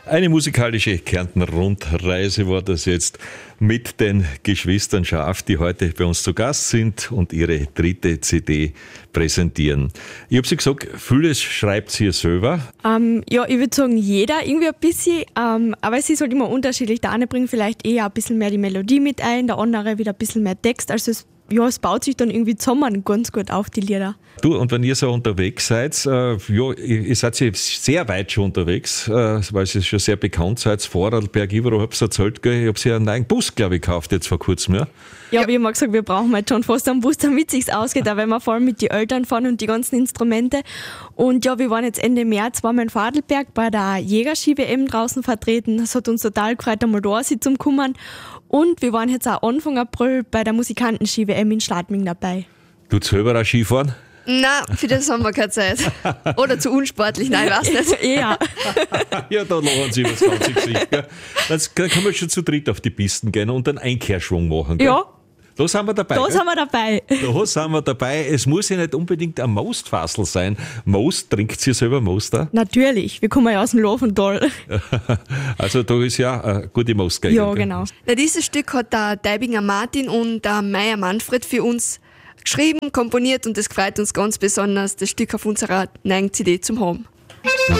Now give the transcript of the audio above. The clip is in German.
Eine musikalische Kärnten-Rundreise war das jetzt mit den Geschwistern Schaaf, die heute bei uns zu Gast sind und ihre dritte CD präsentieren. Ich habe sie gesagt, vieles schreibt ihr selber. Ja, ich würde sagen, jeder irgendwie ein bisschen, aber es ist halt immer unterschiedlich. Der eine bringt vielleicht eher ein bisschen mehr die Melodie mit ein, der andere wieder ein bisschen mehr Text. Also es baut sich dann irgendwie zusammen ganz gut auf, die Lieder. Du, und wenn ihr so unterwegs seid, ihr seid ja sehr weit schon unterwegs, weil ihr schon sehr bekannt seid, Vorarlberg, überall habt ihr erzählt, gell? Ich habe sie einen neuen Bus, glaube ich, gekauft jetzt vor kurzem, ja? Ja, aber ich habe mal gesagt, wir brauchen halt schon fast einen Bus, damit es sich ausgeht, auch wenn wir vor allem mit den Eltern fahren und die ganzen Instrumente. Und ja, wir waren jetzt Ende März, waren wir in Vorarlberg bei der Jägerski-WM draußen vertreten. Das hat uns total gefreut, einmal da zu kommen. Und wir waren jetzt auch Anfang April bei der Musikanten-Ski-WM in Schladming dabei. Du selber auch Skifahren? Nein, für das haben wir keine Zeit. Oder zu unsportlich, nein, ich weiß nicht. Ja. Ja, da lachen sie was ganz Gesicht. Dann kann man schon zu dritt auf die Pisten gehen und einen Einkehrschwung machen. Gell? Ja. Da sind wir dabei. Da sind wir dabei. Da sind wir dabei. Es muss ja nicht unbedingt ein Mostfassel sein. Most, trinkt ihr selber Most da? Natürlich, wir kommen ja aus dem Laufental. Also da ist ja eine gute Mostgegend. Ja, genau. Ja, dieses Stück hat der Deibinger Martin und der Meier Manfred für uns geschrieben, komponiert und das freut uns ganz besonders, das Stück auf unserer neuen CD zum haben.